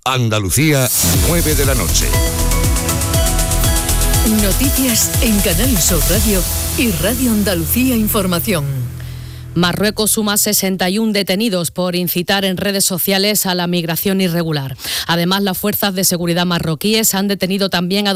Andalucía, 9 de la noche. Noticias en Canal Sur Radio y Radio Andalucía Información. Marruecos suma 61 detenidos por incitar en redes sociales a la migración irregular. Además, las fuerzas de seguridad marroquíes han detenido también a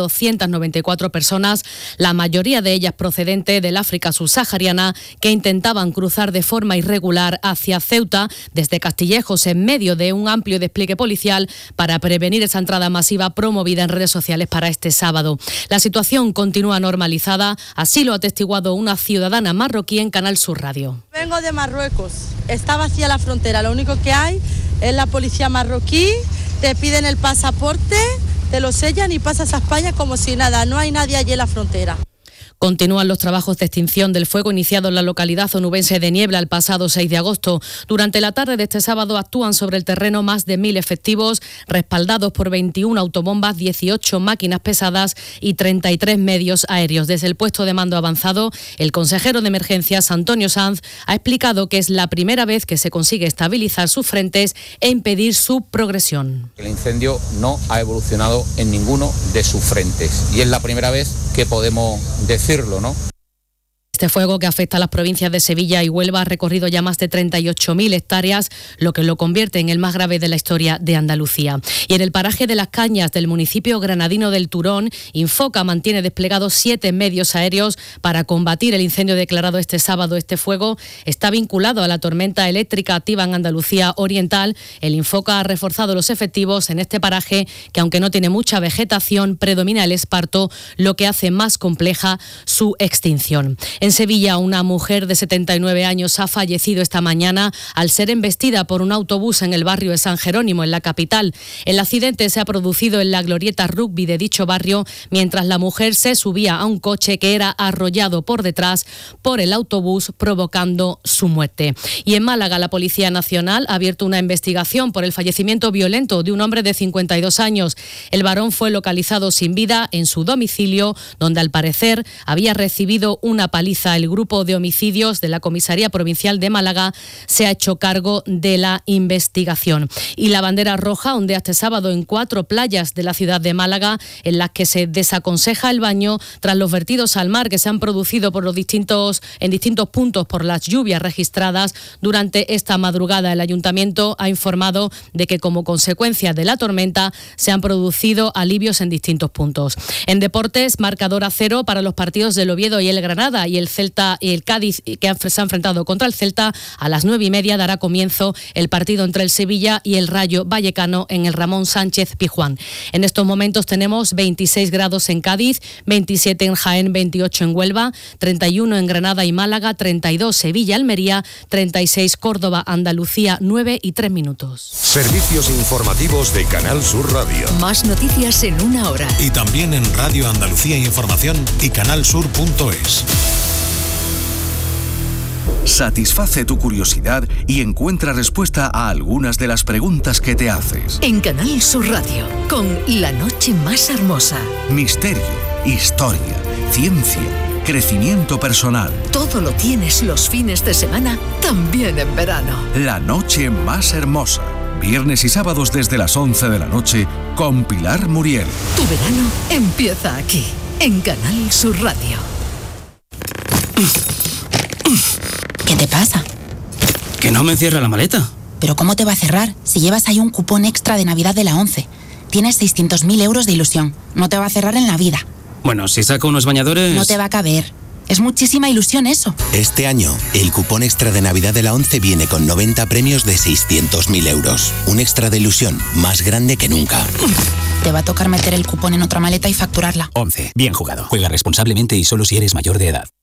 294 personas, la mayoría de ellas procedentes del África subsahariana, que intentaban cruzar de forma irregular hacia Ceuta desde Castillejos en medio de un amplio despliegue policial para prevenir esa entrada masiva promovida en redes sociales para este sábado. La situación continúa normalizada, así lo ha atestiguado una ciudadana marroquí en Canal Sur Radio. Vengo de Marruecos, está vacía la frontera, lo único que hay es la policía marroquí, te piden el pasaporte, te lo sellan y pasas a España como si nada, no hay nadie allí en la frontera. Continúan los trabajos de extinción del fuego iniciado en la localidad onubense de Niebla el pasado 6 de agosto. Durante la tarde de este sábado actúan sobre el terreno más de 1.000 efectivos, respaldados por 21 autobombas, 18 máquinas pesadas y 33 medios aéreos. Desde el puesto de mando avanzado, el consejero de emergencias, Antonio Sanz, ha explicado que es la primera vez que se consigue estabilizar sus frentes e impedir su progresión. El incendio no ha evolucionado en ninguno de sus frentes y es la primera vez que podemos decirlo, ¿no? Este fuego, que afecta a las provincias de Sevilla y Huelva, ha recorrido ya más de 38.000 hectáreas, lo que lo convierte en el más grave de la historia de Andalucía. Y en el paraje de Las Cañas del municipio granadino del Turón, Infoca mantiene desplegados 7 medios aéreos para combatir el incendio declarado este sábado. Este fuego está vinculado a la tormenta eléctrica activa en Andalucía Oriental. El Infoca ha reforzado los efectivos en este paraje, que aunque no tiene mucha vegetación, predomina el esparto, lo que hace más compleja su extinción. En Sevilla, una mujer de 79 años ha fallecido esta mañana al ser embestida por un autobús en el barrio de San Jerónimo, en la capital. El accidente se ha producido en la glorieta Rugby de dicho barrio, mientras la mujer se subía a un coche que era arrollado por detrás por el autobús, provocando su muerte. Y en Málaga, la Policía Nacional ha abierto una investigación por el fallecimiento violento de un hombre de 52 años. El varón fue localizado sin vida en su domicilio, donde al parecer había recibido una paliza. El grupo de homicidios de la Comisaría Provincial de Málaga se ha hecho cargo de la investigación. Y la bandera roja ondea este sábado en 4 playas de la ciudad de Málaga, en las que se desaconseja el baño tras los vertidos al mar que se han producido en distintos puntos por las lluvias registradas durante esta madrugada. El Ayuntamiento ha informado de que como consecuencia de la tormenta se han producido alivios en distintos puntos. En deportes, marcador a 0 para los partidos del Oviedo y el Granada, y el Celta y el Cádiz, que se han enfrentado contra el Celta. A las 9:30 dará comienzo el partido entre el Sevilla y el Rayo Vallecano en el Ramón Sánchez Pizjuán. En estos momentos tenemos 26 grados en Cádiz, 27 en Jaén, 28 en Huelva, 31 en Granada y Málaga, 32 Sevilla, Almería, 36 Córdoba, Andalucía, 9:03. Servicios informativos de Canal Sur Radio. Más noticias en una hora. Y también en Radio Andalucía Información y canalsur.es. Satisface tu curiosidad y encuentra respuesta a algunas de las preguntas que te haces. En Canal Sur Radio, con La Noche Más Hermosa. Misterio, historia, ciencia, crecimiento personal. Todo lo tienes los fines de semana, también en verano. La Noche Más Hermosa. Viernes y sábados desde las 11 de la noche con Pilar Muriel. Tu verano empieza aquí, en Canal Sur Radio. ¿Qué te pasa? Que no me cierra la maleta. ¿Pero cómo te va a cerrar si llevas ahí un cupón extra de Navidad de la ONCE? Tienes 600.000 euros de ilusión. No te va a cerrar en la vida. Bueno, si saco unos bañadores... No te va a caber. Es muchísima ilusión eso. Este año, el cupón extra de Navidad de la ONCE viene con 90 premios de 600.000 euros. Un extra de ilusión más grande que nunca. Te va a tocar meter el cupón en otra maleta y facturarla. ONCE. Bien jugado. Juega responsablemente y solo si eres mayor de edad.